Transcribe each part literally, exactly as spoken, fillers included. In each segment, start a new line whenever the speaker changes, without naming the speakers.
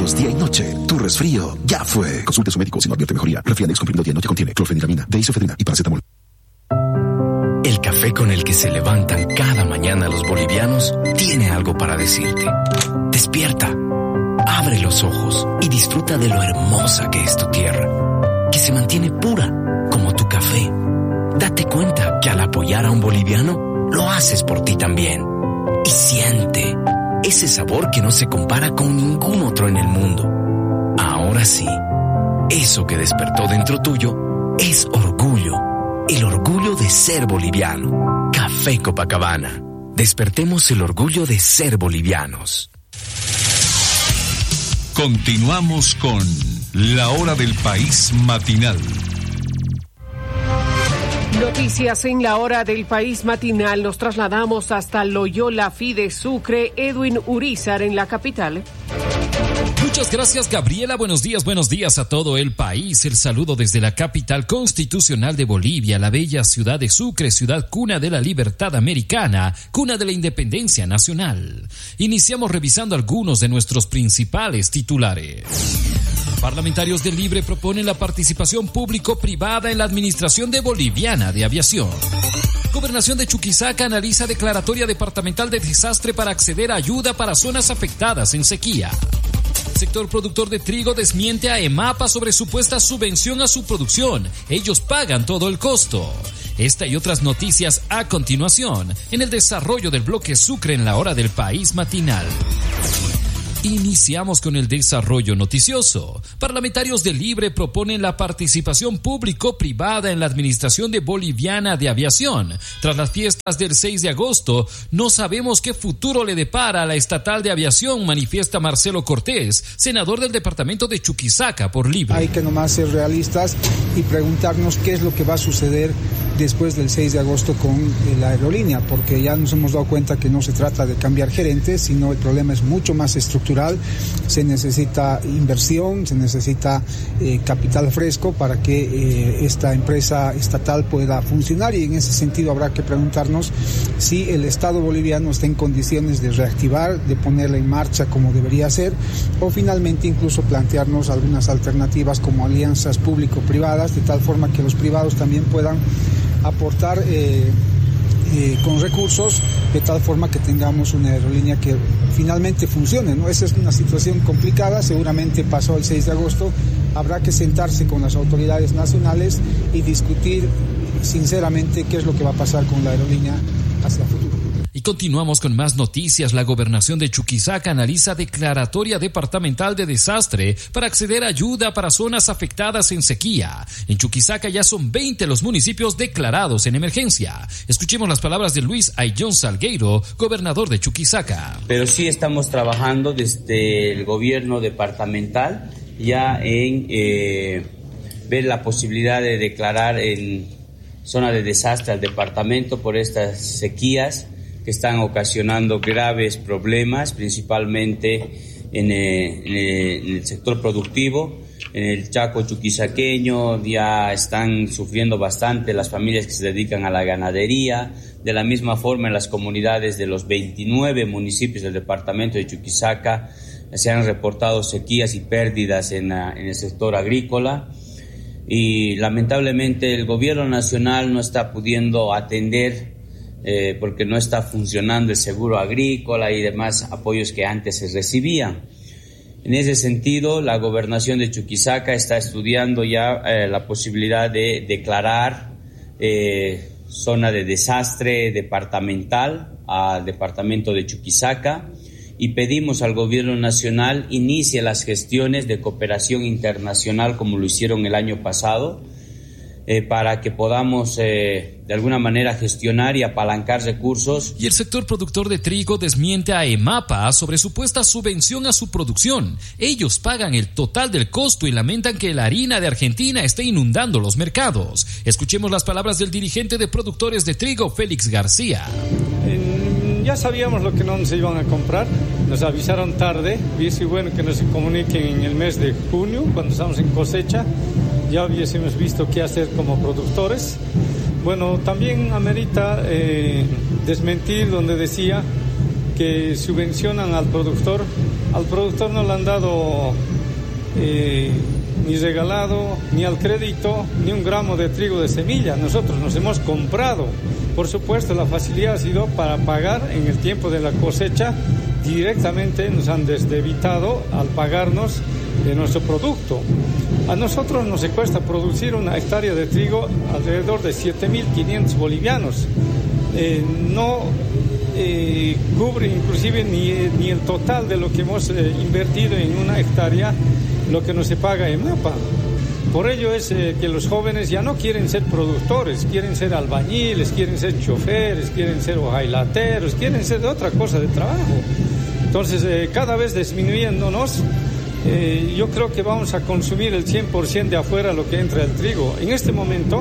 resfriados día y noche, tu resfrío ya fue. Consulte a su médico si no advierte mejoría. Refriandex comprimido día y noche contiene clorfeniramina, deisofedrina y paracetamol.
El café con el que se levantan cada mañana los bolivianos tiene algo para decirte. Despierta, abre los ojos y disfruta de lo hermosa que es tu tierra, que se mantiene pura como tu café. Date cuenta que al apoyar a un boliviano, lo haces por ti también. Y siente ese sabor que no se compara con ningún otro en el mundo. Ahora sí, eso que despertó dentro tuyo es orgullo. El orgullo de ser boliviano. Café Copacabana. Despertemos el orgullo de ser bolivianos.
Continuamos con La Hora del País Matinal.
Noticias en La Hora del País Matinal. Nos trasladamos hasta Loyola Fide Sucre. Edwin Urizar en la capital.
Muchas gracias, Gabriela. Buenos días, buenos días a todo el país. El saludo desde la capital constitucional de Bolivia, la bella ciudad de Sucre, ciudad cuna de la libertad americana, cuna de la independencia nacional. Iniciamos revisando algunos de nuestros principales titulares. Parlamentarios del Libre proponen la participación público-privada en la administración de Boliviana de Aviación. Gobernación de Chuquisaca analiza declaratoria departamental de desastre para acceder a ayuda para zonas afectadas en sequía. Sector productor de trigo desmiente a EMAPA sobre supuesta subvención a su producción. Ellos pagan todo el costo. Esta y otras noticias a continuación en el desarrollo del bloque Sucre en La Hora del País Matinal. Iniciamos con el desarrollo noticioso. Parlamentarios del Libre proponen la participación público-privada en la administración de Boliviana de Aviación. Tras las fiestas del seis de agosto, no sabemos qué futuro le depara a la estatal de aviación, manifiesta Marcelo Cortés, senador del departamento de Chuquisaca por Libre.
Hay que nomás ser realistas y preguntarnos qué es lo que va a suceder después del seis de agosto con la aerolínea, porque ya nos hemos dado cuenta que no se trata de cambiar gerentes, sino el problema es mucho más estructural. Se necesita inversión, se necesita eh, capital fresco para que eh, esta empresa estatal pueda funcionar, y en ese sentido habrá que preguntarnos si el Estado boliviano está en condiciones de reactivar, de ponerla en marcha como debería ser, o finalmente incluso plantearnos algunas alternativas como alianzas público-privadas, de tal forma que los privados también puedan aportar eh, eh, con recursos, de tal forma que tengamos una aerolínea que finalmente funcione, ¿no? Esa es una situación complicada. Seguramente pasó el seis de agosto, habrá que sentarse con las autoridades nacionales y discutir sinceramente qué es lo que va a pasar con la aerolínea hacia el futuro.
Y continuamos con más noticias. La gobernación de Chuquisaca analiza declaratoria departamental de desastre para acceder a ayuda para zonas afectadas en sequía. En Chuquisaca ya son veinte los municipios declarados en emergencia. Escuchemos las palabras de Luis Ayllón Salgueiro, gobernador de Chuquisaca.
Pero sí estamos trabajando desde el gobierno departamental ya en eh, ver la posibilidad de declarar en zona de desastre al departamento por estas sequías que están ocasionando graves problemas, principalmente en el, en el, en el sector productivo. En el Chaco chuquisaqueño ya están sufriendo bastante las familias que se dedican a la ganadería. De la misma forma, en las comunidades de los veintinueve municipios del departamento de Chuquisaca se han reportado sequías y pérdidas en, la, en el sector agrícola. Y lamentablemente el gobierno nacional no está pudiendo atender Eh, porque no está funcionando el seguro agrícola y demás apoyos que antes se recibían. En ese sentido, la gobernación de Chuquisaca está estudiando ya eh, la posibilidad de declarar eh, zona de desastre departamental al departamento de Chuquisaca, y pedimos al gobierno nacional inicie las gestiones de cooperación internacional como lo hicieron el año pasado, Eh, para que podamos eh, de alguna manera gestionar y apalancar recursos.
Y el sector productor de trigo desmiente a EMAPA sobre supuesta subvención a su producción. Ellos pagan el total del costo y lamentan que la harina de Argentina esté inundando los mercados. Escuchemos las palabras del dirigente de productores de trigo, Félix García.
Eh, ya sabíamos lo que no nos iban a comprar, nos avisaron tarde, y es bueno que nos comuniquen en el mes de junio, cuando estamos en cosecha. Ya hubiésemos visto qué hacer como productores. Bueno, también amerita eh, desmentir donde decía que subvencionan al productor Al productor no le han dado eh, ni regalado, ni al crédito, ni un gramo de trigo de semilla. Nosotros nos hemos comprado. Por supuesto, la facilidad ha sido para pagar en el tiempo de la cosecha. Directamente nos han desdebitado al pagarnos de nuestro producto. A nosotros nos cuesta producir una hectárea de trigo alrededor de siete mil quinientos bolivianos. Eh, no eh, cubre inclusive ni, ni el total de lo que hemos eh, invertido en una hectárea, lo que nos se paga en MAPA. Por ello es eh, que los jóvenes ya no quieren ser productores, quieren ser albañiles, quieren ser choferes, quieren ser hojailateros, quieren ser de otra cosa de trabajo. Entonces, eh, cada vez disminuyéndonos, eh, yo creo que vamos a consumir el cien por ciento de afuera lo que entra el trigo. En este momento,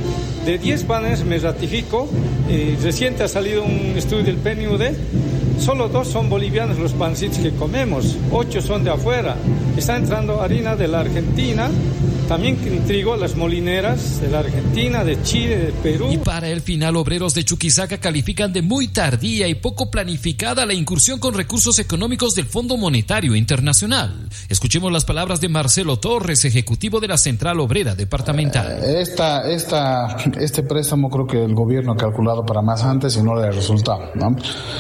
de diez panes, me ratifico, eh, reciente ha salido un estudio del P N U D, solo dos son bolivianos los pancitos que comemos, ocho son de afuera. Está entrando harina de la Argentina, también trigo, las molineras de la Argentina, de Chile, de Perú.
Y para el final, obreros de Chuquisaca califican de muy tardía y poco planificada la incursión con recursos económicos del Fondo Monetario Internacional. Escuchemos las palabras de Marcelo Torres, ejecutivo de la Central Obrera Departamental.
Esta, esta, este préstamo creo que el gobierno ha calculado para más antes y no le ha resultado, ¿no?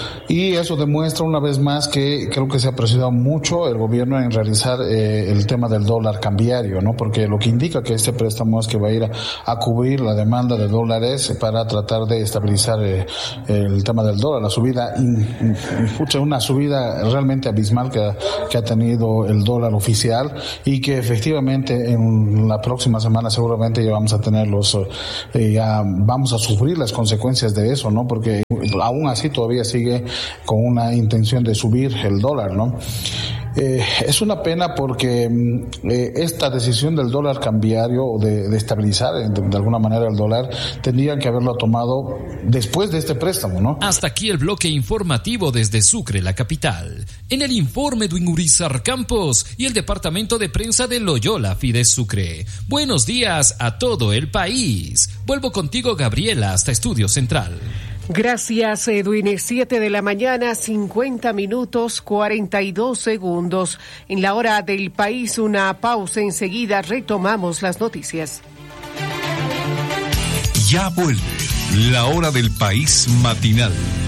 Y eso demuestra una vez más que creo que se ha presionado mucho el gobierno en realizar eh, el tema del dólar cambiario, ¿no? Porque lo que indica que este préstamo es que va a ir a, a cubrir la demanda de dólares para tratar de estabilizar eh, el tema del dólar, la subida, in, in, in, una subida realmente abismal que ha, que ha tenido el dólar oficial y que efectivamente en la próxima semana seguramente ya vamos a tener los, eh, ya vamos a sufrir las consecuencias de eso, ¿no? Porque aún así todavía sigue con una intención de subir el dólar, ¿no? Eh, es una pena porque eh, esta decisión del dólar cambiario o de, de estabilizar de, de alguna manera el dólar tendrían que haberlo tomado después de este préstamo, ¿no?
Hasta aquí el bloque informativo desde Sucre, la capital. En el informe de Urízar Campos y el departamento de prensa de Loyola Fides Sucre. Buenos días a todo el país. Vuelvo contigo, Gabriela, hasta Estudio Central.
Gracias, Edwin. Siete de la mañana, cincuenta minutos, cuarenta y dos segundos. En la hora del país, una pausa. Enseguida retomamos las noticias.
Ya vuelve la hora del país matinal.